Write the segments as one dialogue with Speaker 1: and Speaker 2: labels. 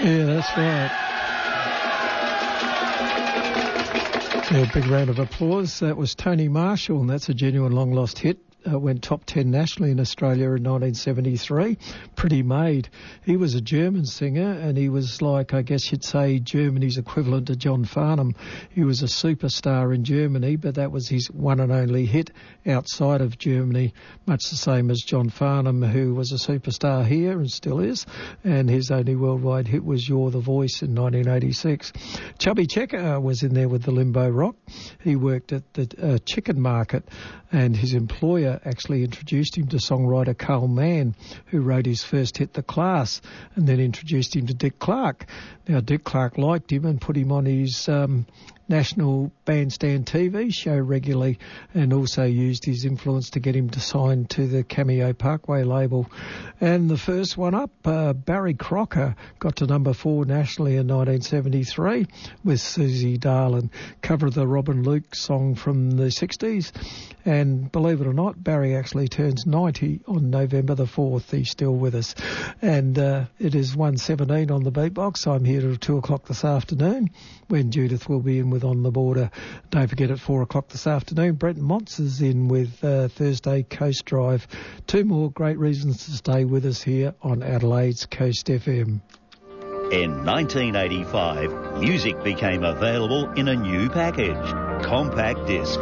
Speaker 1: Yeah, that's right. Yeah, big round of applause. That was Tony Marshall, and that's a genuine long-lost hit. Went top 10 nationally in Australia in 1973. Pretty Made. He was a German singer, and he was like, I guess you'd say, Germany's equivalent to John Farnham. He was a superstar in Germany, but that was his one and only hit outside of Germany, much the same as John Farnham, who was a superstar here and still is, and his only worldwide hit was You're the Voice in 1986. Chubby Checker was in there with the Limbo Rock. He worked at the chicken market, and his employer actually introduced him to songwriter Carl Mann, who wrote his first hit, The Class, and then introduced him to Dick Clark. Now, Dick Clark liked him and put him on his national bandstand TV show regularly, and also used his influence to get him to sign to the Cameo Parkway label. And the first one up, Barry Crocker, got to number 4 nationally in 1973 with Susie Darlin, cover of the Robin Luke song from the 60s. And believe it or not, Barry actually turns 90 on November the 4th. He's still with us. And it is 1:17 on the beatbox. I'm here till 2 o'clock this afternoon, when Judith will be in with On the Border. Don't forget, at 4 o'clock this afternoon, Brent Montz is in with Thursday Coast Drive. 2 more great reasons to stay with us here on Adelaide's Coast FM.
Speaker 2: In 1985, music became available in a new package, compact disc.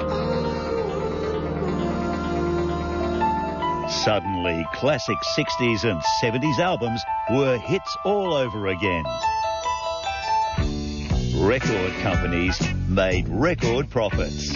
Speaker 2: Suddenly, classic 60s and 70s albums were hits all over again. Record companies made record profits.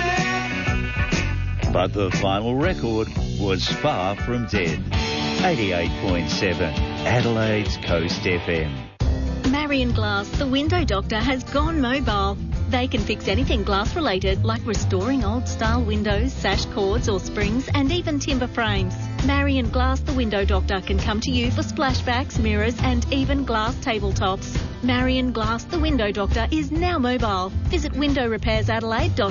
Speaker 2: But the final record was far from dead. 88.7 Adelaide's Coast FM.
Speaker 3: Marion Glass, the window doctor, has gone mobile. They can fix anything glass-related, like restoring old-style windows, sash cords or springs, and even timber frames. Marion Glass, the window doctor, can come to you for splashbacks, mirrors, and even glass tabletops. Marion Glass, the window doctor, is now mobile. Visit windowrepairsadelaide.com.